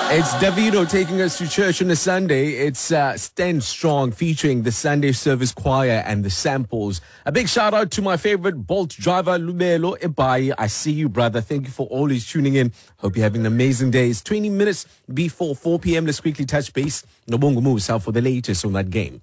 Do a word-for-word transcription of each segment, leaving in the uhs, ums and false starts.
It's Davido taking us to church on a Sunday. It's uh, Stand Strong featuring the Sunday Service Choir and the Samples. A big shout out to my favorite Bolt driver, Lumelo Ebai. I see you, brother. Thank you for always tuning in. Hope you're having an amazing day. It's twenty minutes before four p.m. Let's quickly touch base. Nobongo Musa for the latest on that game.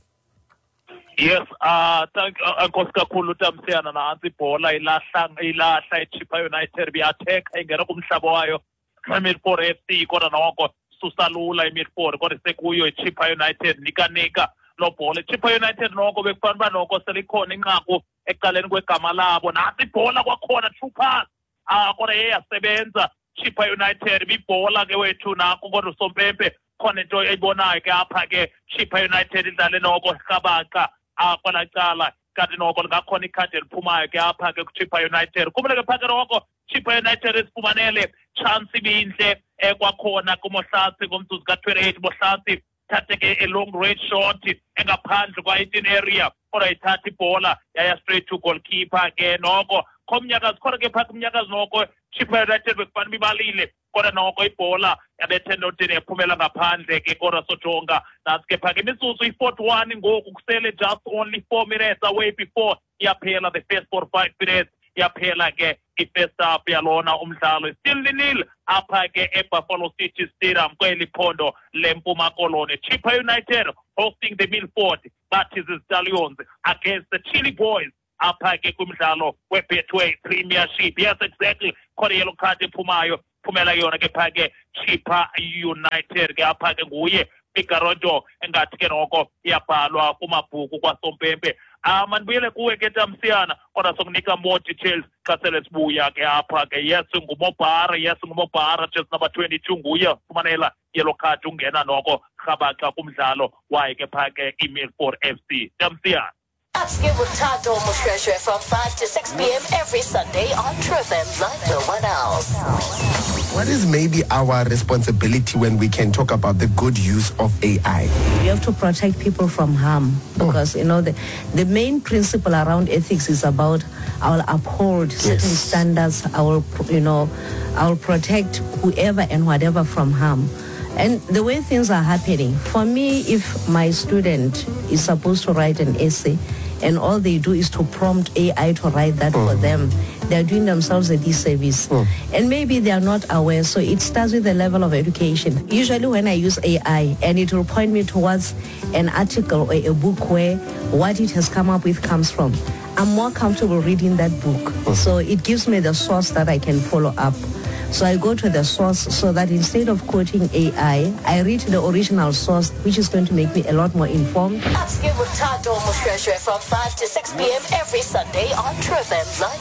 Yes, uh, thank uh, Nkosi kakhulu Tamsiyana nansi ibhola ilahla ilahla eChippa United biyatheka ingena kumhlaba wayo eMiddelburg F C kodwa noko susalula eMiddelburg kodwa sekuyo eChippa United nika nika lo bhola eChippa United noko bekufanele noko selikhona inqaku eqaleni kwegama labo nansi ibhola kwakhona true pass ah kodwa yasebenza Chippa United ibhola ke wethu nako kodwa Sompempe khona into eyibonayo ke apha ke Chippa United idlale noko Khabaka akwala cala kanti noko ngakhona ikhadi eliphumayo ke apha ke kuChippa United kumele phakathi noko Chippa United esifumanele chance ibinhle ekwakhona kuMohlatsi ngomzuzu ka twenty-eight Mohlatsi thathe ke a long range shot engaphandle kwa eighteen area kodwa ithatha ibhola yaya straight to goalkeeper ke noko khomnyakazi khona ke phakathi umnyakazi noko Chippa United bekufanele bibalile kodwa noko ibhola yabethe notini yaphumela ngaphandle ke kodwa sojonga nansi ke phakathi imisuzu i-forty-one ngoku kusele just only four minutes away before yaphela the first forty-five minutes yaphela ke i-first half yalona umdlalo still nil apha ke eBuffalo City Stadium kweli phondo leMpuma Koloni. Chippa United hosting the Milford Baptist Stallions against the Chili Boys apha ke kumdlalo we-Betway Premiership. Yes, exactly. Khona yellow card ephumayo phumela yona ke phake Chippa United ke apha ke nguye Igarodo engathi ke noko iyabhalwa kumabhuku kwaSompempe. Ah manibuyele kuwe ke Tamsiyana kodwa sokunika more details xa sele sibuya ke apha ke yes ngumobhara yes ngumobhara just number twenty-two nguye fumanela yellow card ungena noko Khabaka kumdlalo waye ke phake iMilford F C. Tamsiyana. Upskill with Tado Mushreshe from five to six p.m. every Sunday on True F M like no one else. What is maybe our responsibility when we can talk about the good use of A I? You have to protect people from harm because, oh. you know, the, the main principle around ethics is about I will uphold certain yes. standards, I will, you know, I will protect whoever and whatever from harm. And the way things are happening, for me, if my student is supposed to write an essay and all they do is to prompt A I to write that mm. for them, they're doing themselves a disservice. Mm. And maybe they are not aware, so it starts with the level of education. Usually when I use A I and it will point me towards an article or a book where what it has come up with comes from, I'm more comfortable reading that book. Mm. So it gives me the source that I can follow up. So I go to the source so that instead of quoting A I, I read the original source, which is going to make me a lot more informed. Upskill with Tado Mushreshe from five to six p.m. every Sunday on True F M like